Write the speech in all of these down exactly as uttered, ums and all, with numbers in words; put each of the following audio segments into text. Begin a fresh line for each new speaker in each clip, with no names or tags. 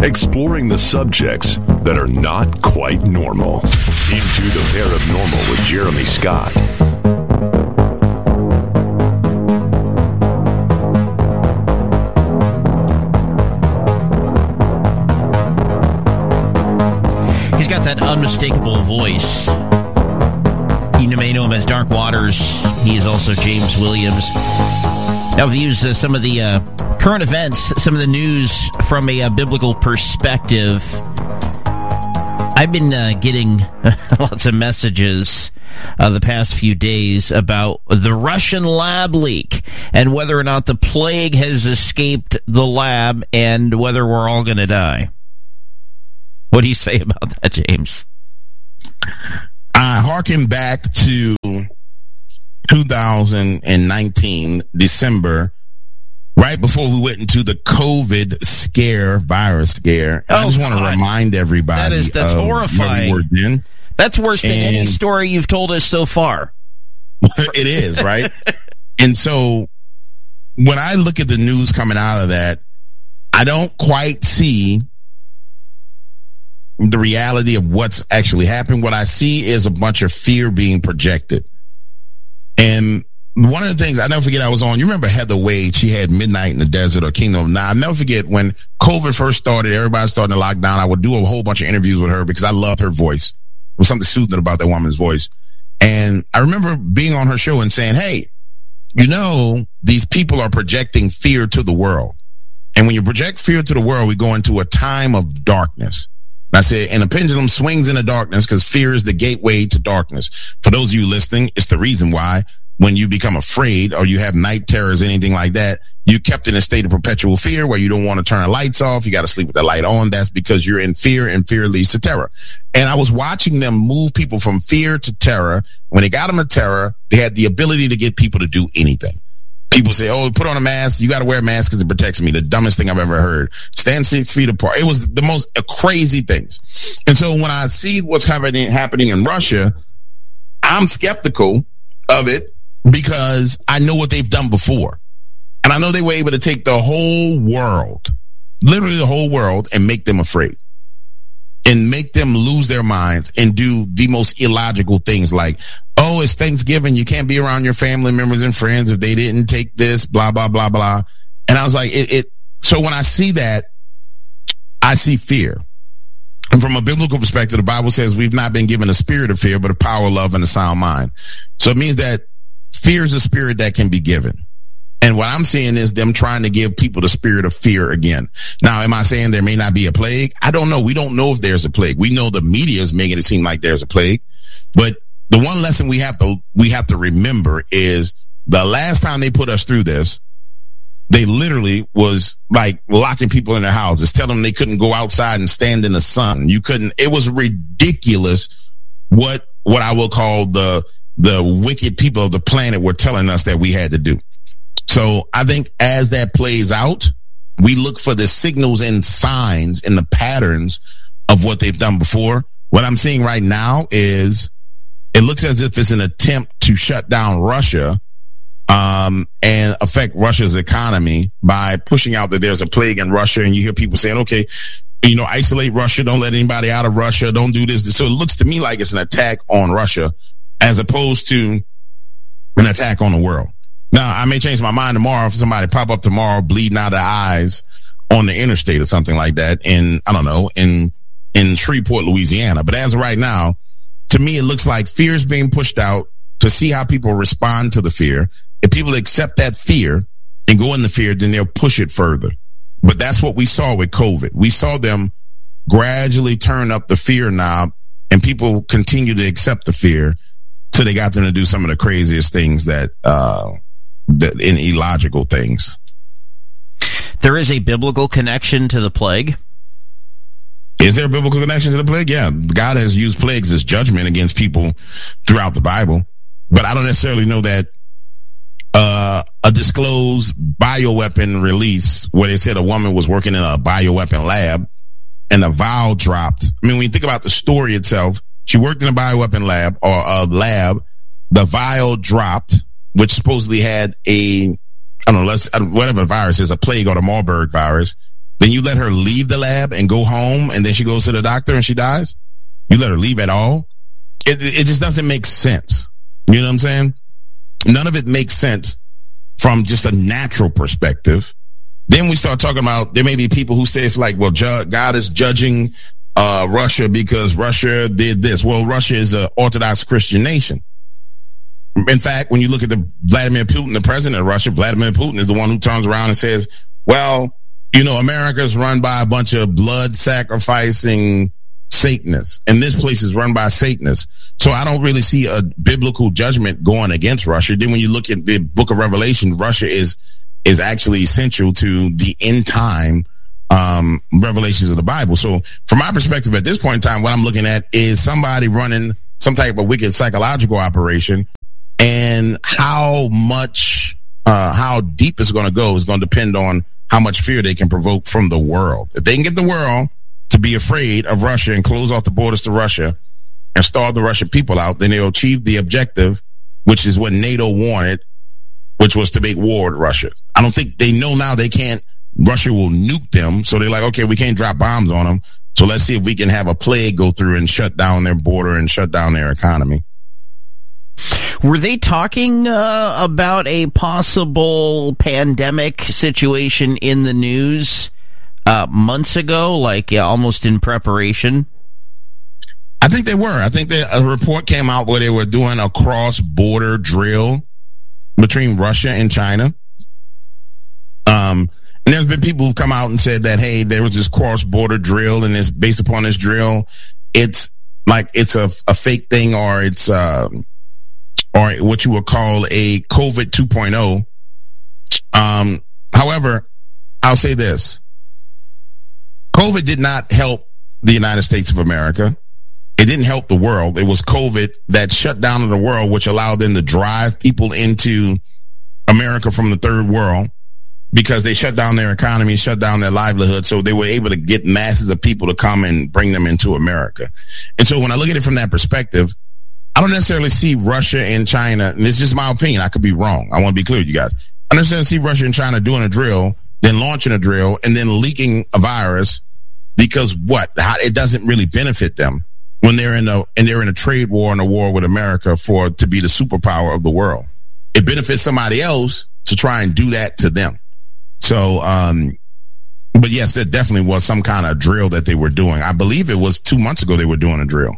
exploring the subjects that are not quite normal. Into the Paranormal with Jeremy Scott.
He's got that unmistakable voice. You may know him as Dark Waters. He is also James Williams. Now, we've used uh, some of the uh, current events, some of the news from a uh, biblical perspective. I've been uh, getting lots of messages uh, the past few days about the Russian lab leak and whether or not the plague has escaped the lab and whether we're all going to die. What do you say about that, James?
I harken back to two thousand nineteen, December, right before we went into the COVID scare, virus scare. Oh, I just want to remind everybody.
That is, that's horrifying.
Where we were then.
That's worse than
and
any story you've told us so far.
It is, right? And so when I look at the news coming out of that, I don't quite see the reality of what's actually happened. What I see is a bunch of fear being projected. And one of the things I never forget, I was on, you remember Heather Wade? She had Midnight in the Desert or Kingdom of Now. I'll never forget when COVID first started, everybody started to lock down. I would do a whole bunch of interviews with her because I loved her voice. There was something soothing about that woman's voice. And I remember being on her show and saying, hey, you know, these people are projecting fear to the world. And when you project fear to the world, we go into a time of darkness. I said, and the pendulum swings in the darkness because fear is the gateway to darkness. For those of you listening, it's the reason why when you become afraid or you have night terrors, anything like that, you kept in a state of perpetual fear where you don't want to turn the lights off. You got to sleep with the light on. That's because you're in fear, and fear leads to terror. And I was watching them move people from fear to terror. When they got them to terror, they had the ability to get people to do anything. People say, oh, put on a mask. You got to wear a mask because it protects me. The dumbest thing I've ever heard. Stand six feet apart. It was the most uh, crazy things. And so when I see what's happening, happening in Russia, I'm skeptical of it because I know what they've done before. And I know they were able to take the whole world, literally the whole world, and make them afraid. And make them lose their minds and do the most illogical things like, oh, it's Thanksgiving. You can't be around your family members and friends if they didn't take this, blah, blah, blah, blah. And I was like, it, it so when I see that, I see fear. And from a biblical perspective, the Bible says we've not been given a spirit of fear, but a power, love, and a sound mind. So it means that fear is a spirit that can be given. And what I'm seeing is them trying to give people the spirit of fear again. Now, am I saying there may not be a plague? I don't know. We don't know if there's a plague. We know the media is making it seem like there's a plague. But the one lesson we have to we have to remember is the last time they put us through this, they literally was like locking people in their houses, telling them they couldn't go outside and stand in the sun. You couldn't. It was ridiculous what what I will call the the wicked people of the planet were telling us that we had to do. So I think as that plays out, we look for the signals and signs and the patterns of what they've done before. What I'm seeing right now is it looks as if it's an attempt to shut down Russia um, and affect Russia's economy by pushing out that there's a plague in Russia. And you hear people saying, okay, you know, isolate Russia. Don't let anybody out of Russia. Don't do this. So it looks to me like it's an attack on Russia as opposed to an attack on the world. Now, I may change my mind tomorrow if somebody pop up tomorrow bleeding out of their eyes on the interstate or something like that in, I don't know, in in Shreveport, Louisiana. But as of right now, to me, it looks like fear is being pushed out to see how people respond to the fear. If people accept that fear and go in the fear, then they'll push it further. But that's what we saw with COVID. We saw them gradually turn up the fear knob, and people continue to accept the fear till they got them to do some of the craziest things that, uh, that in illogical things.
There is a biblical connection to the plague.
Is there a biblical connection to the plague? Yeah. God has used plagues as judgment against people throughout the Bible. But I don't necessarily know that uh, a disclosed bioweapon release where they said a woman was working in a bioweapon lab and a vial dropped. I mean, when you think about the story itself, she worked in a bioweapon lab or a lab. The vial dropped, which supposedly had a, I don't know, let's, whatever the virus is, a plague or the Marburg virus. then you let her leave the lab and go home, and then she goes to the doctor and she dies? You let her leave at all? It, it just doesn't make sense. You know what I'm saying? None of it makes sense from just a natural perspective. Then we start talking about, there may be people who say, like, well, ju- God is judging uh, Russia because Russia did this. Well, Russia is an Orthodox Christian nation. In fact, when you look at the Vladimir Putin, the president of Russia, Vladimir Putin is the one who turns around and says, well, you know, America is run by a bunch of blood sacrificing Satanists, and this place is run by Satanists. So I don't really see a biblical judgment going against Russia. Then when you look at the book of Revelation, Russia is is actually essential to the end time um, revelations of the Bible. So from my perspective at this point in time, what I'm looking at is somebody running some type of wicked psychological operation, and how much, uh, how deep it's going to go is going to depend on how much fear they can provoke from the world. If they can get the world to be afraid of Russia and close off the borders to Russia and starve the Russian people out, then they'll achieve the objective, which is what NATO wanted, which was to make war with Russia. I don't think they know now they can't, Russia will nuke them. So they're like, okay, we can't drop bombs on them. So let's see if we can have a plague go through and shut down their border and shut down their economy.
Were they talking uh, about a possible pandemic situation in the news uh, months ago, like uh, almost in preparation?
I think they were. I think that a report came out where they were doing a cross-border drill between Russia and China. Um, and there's been people who've come out and said that, hey, there was this cross-border drill, and it's based upon this drill, it's like it's a, a fake thing, or it's uh, or what you would call a COVID two point oh. Um, however, I'll say this. COVID did not help the United States of America. It didn't help the world. It was COVID that shut down the world, which allowed them to drive people into America from the third world, because they shut down their economy, shut down their livelihood. So they were able to get masses of people to come and bring them into America. And so when I look at it from that perspective, I don't necessarily see Russia and China, and this is just my opinion, I could be wrong. I want to be clear with you guys. I don't necessarily see Russia and China doing a drill, then launching a drill, and then leaking a virus, because what? How, it doesn't really benefit them when they're in a and they're in a trade war and a war with America for to be the superpower of the world. It benefits somebody else to try and do that to them. So, um, but yes, there definitely was some kind of drill that they were doing. I believe it was two months ago they were doing a drill.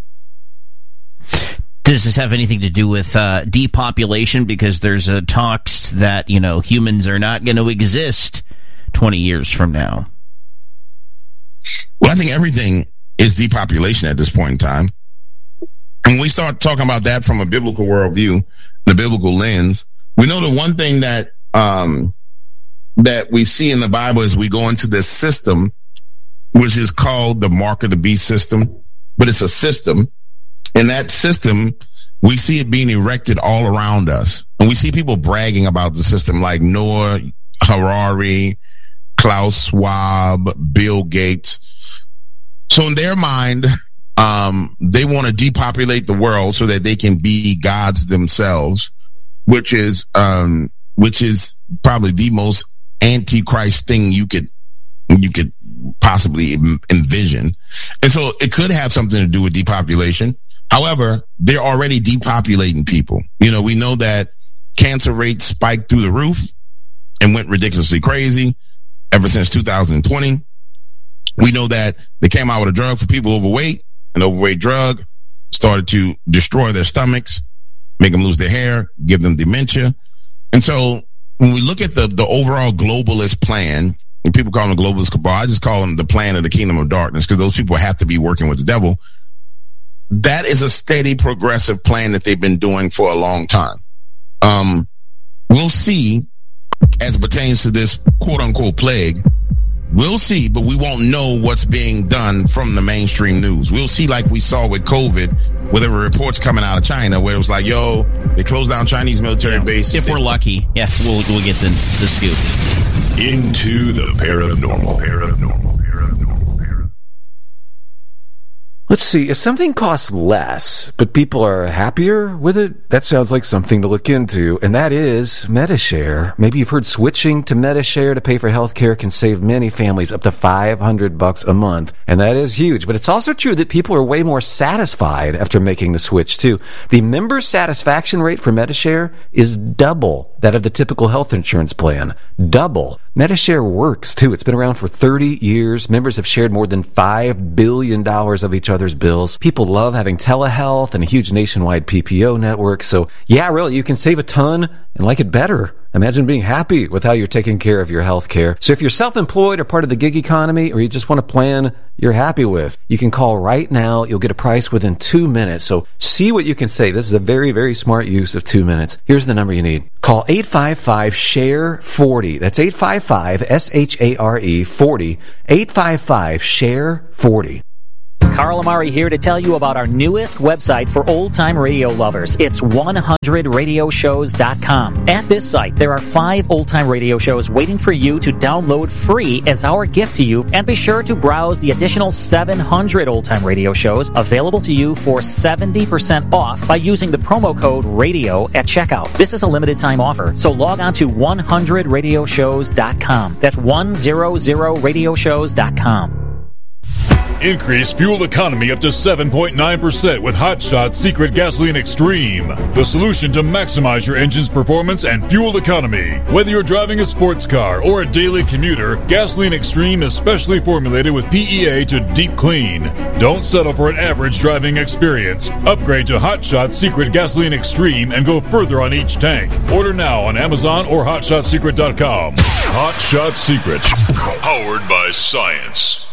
Does this have anything to do with uh, depopulation? Because there's uh, talks that, you know, humans are not going to exist twenty years from now.
Well, I think everything is depopulation at this point in time. And when we start talking about that from a biblical worldview, the biblical lens, we know the one thing that um, that we see in the Bible is we go into this system, which is called the mark of the beast system, but it's a system. In that system, we see it being erected all around us. And we see people bragging about the system like Noah Harari, Klaus Schwab, Bill Gates. So in their mind, um, they want to depopulate the world so that they can be gods themselves, which is um, which is probably the most antichrist thing you could you could possibly envision. And so it could have something to do with depopulation. However, they're already depopulating people. You know, we know that cancer rates spiked through the roof and went ridiculously crazy ever since two thousand twenty. We know that they came out with a drug for people overweight. An overweight drug started to destroy their stomachs, make them lose their hair, give them dementia. And so when we look at the, the overall globalist plan, and people call them the globalist cabal, I just call them the plan of the kingdom of darkness, because those people have to be working with the devil. That is a steady, progressive plan that they've been doing for a long time. Um, we'll see, as it pertains to this quote-unquote plague, we'll see, but we won't know what's being done from the mainstream news. We'll see, like we saw with COVID, where there were reports coming out of China where it was like, yo, they closed down Chinese military yeah. bases.
If we're lucky, yes, we'll we'll get the, the scoop.
Into the paranormal. Paranormal. Paranormal. Paranormal.
Let's see, if something costs less, but people are happier with it, that sounds like something to look into, and that is Medi-Share. Maybe you've heard switching to Medi-Share to pay for healthcare can save many families up to five hundred bucks a month, and that is huge. But it's also true that people are way more satisfied after making the switch, too. The member satisfaction rate for Medi-Share is double that of the typical health insurance plan. Double. Medi-Share works, too. It's been around for thirty years. Members have shared more than five billion dollars of each other's bills. People love having telehealth and a huge nationwide P P O network. So, yeah, really, you can save a ton and like it better. Imagine being happy with how you're taking care of your health care. So if you're self-employed or part of the gig economy, or you just want a plan you're happy with, you can call right now. You'll get a price within two minutes. So see what you can save. This is a very, very smart use of two minutes. Here's the number you need. Call eight five five, S H A R E, forty. That's eight five five, S H A R E, forty. eight five five, S H A R E, forty.
Carl Amari here to tell you about our newest website for old-time radio lovers. It's one hundred radio shows dot com. At this site, there are five old-time radio shows waiting for you to download free as our gift to you, and be sure to browse the additional seven hundred old-time radio shows available to you for seventy percent off by using the promo code RADIO at checkout. This is a limited-time offer, so log on to one hundred radio shows dot com. That's one hundred radio shows dot com.
Increase fuel economy up to seven point nine percent with Hot Shot Secret Gasoline Extreme. The solution to maximize your engine's performance and fuel economy. Whether you're driving a sports car or a daily commuter, Gasoline Extreme is specially formulated with P E A to deep clean. Don't settle for an average driving experience. Upgrade to Hot Shot Secret Gasoline Extreme and go further on each tank. Order now on Amazon or hot shot secret dot com.
Hot Shot Secret, powered by science.